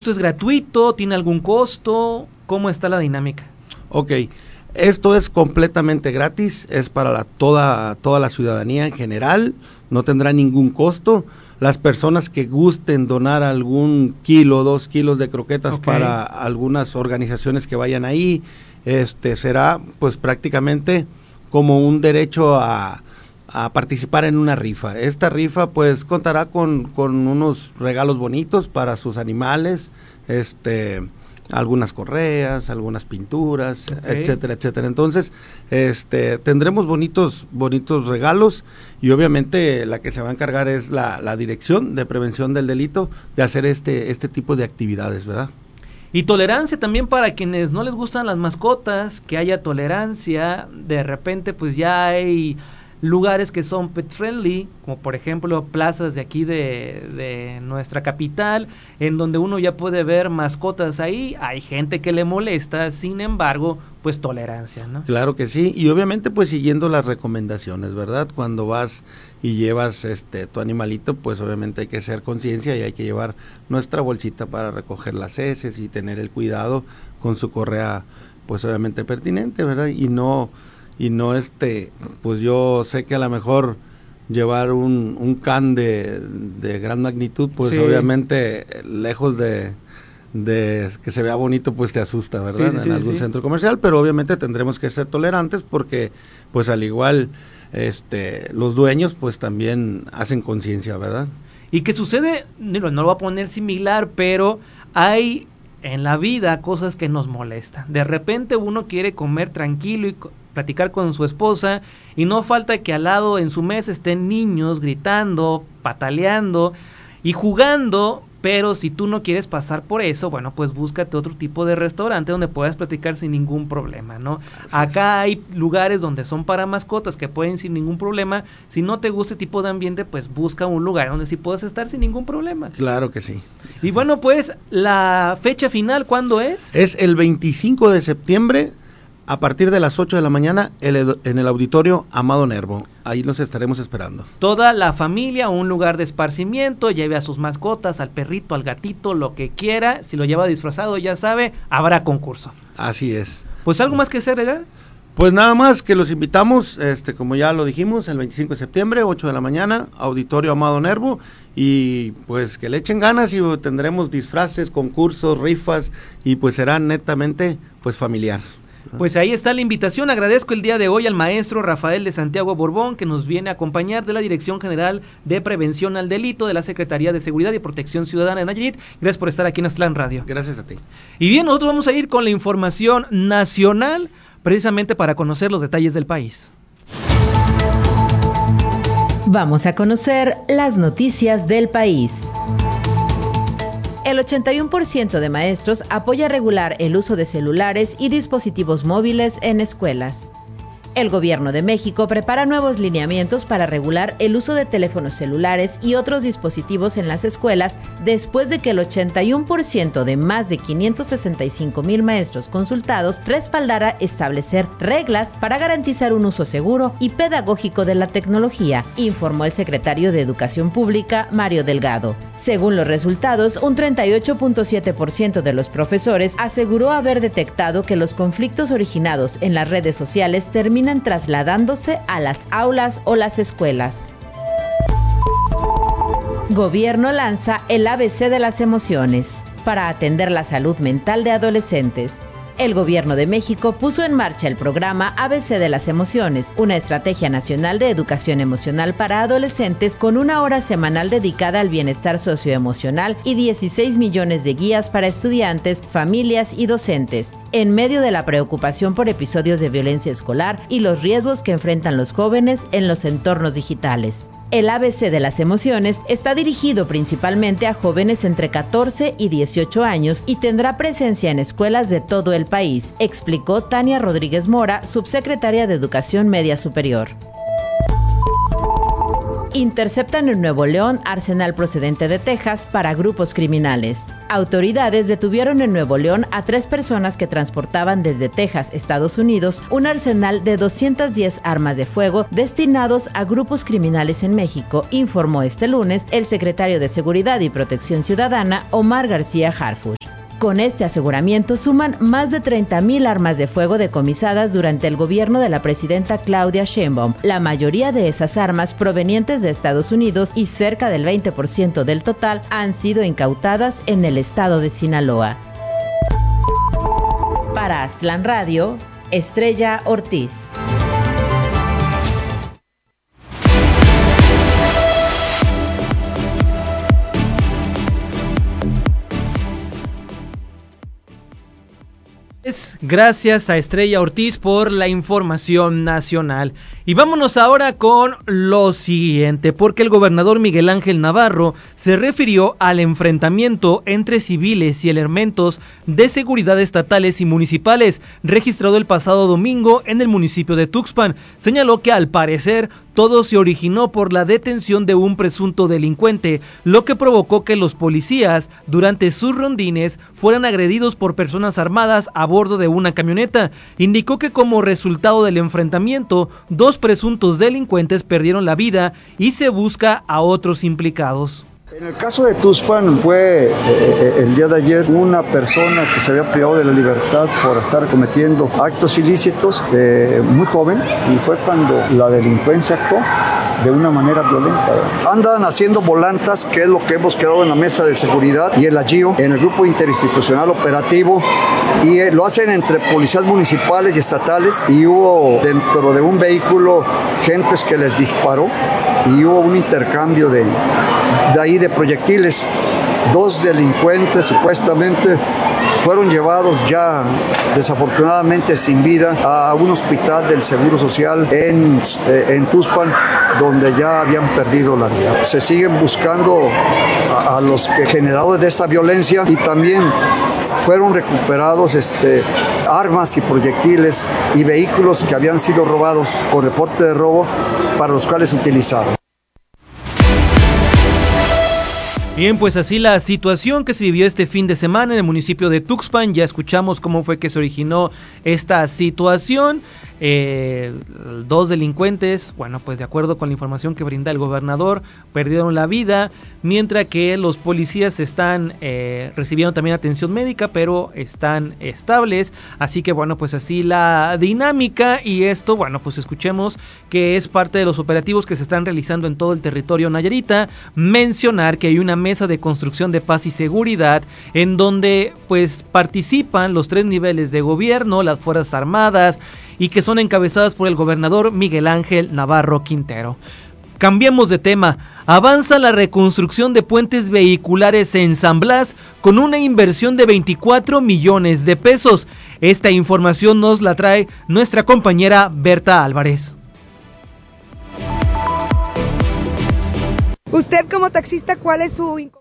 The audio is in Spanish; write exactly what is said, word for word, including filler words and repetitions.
¿Esto es gratuito? ¿Tiene algún costo? ¿Cómo está la dinámica? Ok, esto es completamente gratis, es para la, toda, toda la ciudadanía en general, no tendrá ningún costo. Las personas que gusten donar algún kilo, dos kilos de croquetas okay. para algunas organizaciones que vayan ahí, este será pues prácticamente como un derecho a, a participar en una rifa. Esta rifa pues contará con, con unos regalos bonitos para sus animales, este algunas correas, algunas pinturas, okay. etcétera, etcétera. Entonces, este, tendremos bonitos, bonitos regalos y obviamente la que se va a encargar es la, la Dirección de Prevención del Delito de hacer este, este tipo de actividades, ¿verdad? Y tolerancia también para quienes no les gustan las mascotas, que haya tolerancia. De repente, pues ya hay lugares que son pet friendly, como por ejemplo plazas de aquí de, de nuestra capital, en donde uno ya puede ver mascotas ahí. Hay gente que le molesta, sin embargo, pues tolerancia, ¿no? Claro que sí, y obviamente pues siguiendo las recomendaciones, ¿verdad? Cuando vas y llevas este tu animalito, pues obviamente hay que hacer conciencia y hay que llevar nuestra bolsita para recoger las heces y tener el cuidado con su correa, pues obviamente pertinente, ¿verdad? Y no y no este, pues yo sé que a lo mejor llevar un, un can de, de gran magnitud, pues sí. obviamente lejos de, de que se vea bonito, pues te asusta, ¿verdad? Sí, sí, en algún sí. centro comercial, pero obviamente tendremos que ser tolerantes porque, pues al igual, este, los dueños, pues también hacen conciencia, ¿verdad? Y que sucede, no, no lo voy a poner similar, pero hay en la vida cosas que nos molestan. De repente uno quiere comer tranquilo y platicar con su esposa y no falta que al lado en su mesa estén niños gritando, pataleando y jugando, pero si tú no quieres pasar por eso, bueno, pues búscate otro tipo de restaurante donde puedas platicar sin ningún problema, ¿no? Acá hay lugares donde son para mascotas que pueden sin ningún problema. Si no te gusta este tipo de ambiente, pues busca un lugar donde sí puedas estar sin ningún problema. Claro que sí. Y sí. Bueno, pues la fecha final, ¿cuándo es? Es el veinticinco de septiembre. A partir de las ocho de la mañana el, en el auditorio Amado Nervo. Ahí los estaremos esperando. Toda la familia, un lugar de esparcimiento, lleve a sus mascotas, al perrito, al gatito, lo que quiera. Si lo lleva disfrazado, ya sabe, habrá concurso. Así es. Pues algo más que hacer, ¿verdad? Pues nada más que los invitamos, este, como ya lo dijimos, el veinticinco de septiembre, ocho de la mañana, auditorio Amado Nervo, y pues que le echen ganas y tendremos disfraces, concursos, rifas, y pues será netamente pues familiar. Pues ahí está la invitación. Agradezco el día de hoy al maestro Rafael de Santiago Borbón, que nos viene a acompañar de la Dirección General de Prevención al Delito de la Secretaría de Seguridad y Protección Ciudadana de Nayarit. Gracias por estar aquí en Aztlán Radio. Gracias a ti. Y bien, nosotros vamos a ir con la información nacional, precisamente para conocer los detalles del país. Vamos a conocer las noticias del país. El ochenta y uno por ciento de maestros apoya regular el uso de celulares y dispositivos móviles en escuelas. El Gobierno de México prepara nuevos lineamientos para regular el uso de teléfonos celulares y otros dispositivos en las escuelas después de que el ochenta y uno por ciento de más de quinientos sesenta y cinco mil maestros consultados respaldara establecer reglas para garantizar un uso seguro y pedagógico de la tecnología, informó el secretario de Educación Pública, Mario Delgado. Según los resultados, un treinta y ocho punto siete por ciento de los profesores aseguró haber detectado que los conflictos originados en las redes sociales terminan trasladándose a las aulas o las escuelas. Gobierno lanza el A B C de las emociones para atender la salud mental de adolescentes. El Gobierno de México puso en marcha el programa A B C de las Emociones, una estrategia nacional de educación emocional para adolescentes con una hora semanal dedicada al bienestar socioemocional y dieciséis millones de guías para estudiantes, familias y docentes, en medio de la preocupación por episodios de violencia escolar y los riesgos que enfrentan los jóvenes en los entornos digitales. El A B C de las emociones está dirigido principalmente a jóvenes entre catorce y dieciocho años y tendrá presencia en escuelas de todo el país, explicó Tania Rodríguez Mora, subsecretaria de Educación Media Superior. Interceptan en Nuevo León arsenal procedente de Texas para grupos criminales. Autoridades detuvieron en Nuevo León a tres personas que transportaban desde Texas, Estados Unidos, un arsenal de doscientas diez armas de fuego destinados a grupos criminales en México, informó este lunes el secretario de Seguridad y Protección Ciudadana, Omar García Harfuch. Con este aseguramiento suman más de treinta mil armas de fuego decomisadas durante el gobierno de la presidenta Claudia Sheinbaum. La mayoría de esas armas provenientes de Estados Unidos y cerca del veinte por ciento del total han sido incautadas en el estado de Sinaloa. Para Aztlán Radio, Estrella Ortiz. Gracias a Estrella Ortiz por la información nacional. Y vámonos ahora con lo siguiente, porque el gobernador Miguel Ángel Navarro se refirió al enfrentamiento entre civiles y elementos de seguridad estatales y municipales registrado el pasado domingo en el municipio de Tuxpan. Señaló que al parecer todo se originó por la detención de un presunto delincuente, lo que provocó que los policías durante sus rondines fueran agredidos por personas armadas a bordo de una camioneta. Indicó que como resultado del enfrentamiento, dos presuntos delincuentes perdieron la vida y se busca a otros implicados. En el caso de Tuxpan fue eh, el día de ayer una persona que se había privado de la libertad por estar cometiendo actos ilícitos, eh, muy joven, y fue cuando la delincuencia actuó de una manera violenta. Andan haciendo volantas, que es lo que hemos quedado en la mesa de seguridad y el A G I O, en el grupo interinstitucional operativo, y eh, lo hacen entre policías municipales y estatales, y hubo dentro de un vehículo gentes que les disparó y hubo un intercambio de, de ahí de proyectiles. Dos delincuentes supuestamente fueron llevados ya desafortunadamente sin vida a un hospital del Seguro Social en, eh, en Tuxpan, donde ya habían perdido la vida. Se siguen buscando a, a los que generadores de esta violencia, y también fueron recuperados este, armas y proyectiles y vehículos que habían sido robados con reporte de robo, para los cuales se utilizaron. Bien, pues así la situación que se vivió este fin de semana en el municipio de Tuxpan. Ya escuchamos cómo fue que se originó esta situación. Eh, dos delincuentes, bueno, pues de acuerdo con la información que brinda el gobernador, perdieron la vida, mientras que los policías están eh, recibiendo también atención médica, pero están estables. Así que bueno, pues así la dinámica, y esto, bueno, pues escuchemos que es parte de los operativos que se están realizando en todo el territorio nayarita. Mencionar que hay una mesa de construcción de paz y seguridad en donde pues participan los tres niveles de gobierno, las Fuerzas Armadas, y que son encabezadas por el gobernador Miguel Ángel Navarro Quintero. Cambiemos de tema. Avanza la reconstrucción de puentes vehiculares en San Blas con una inversión de veinticuatro millones de pesos. Esta información nos la trae nuestra compañera Berta Álvarez. Usted como taxista, ¿cuál es su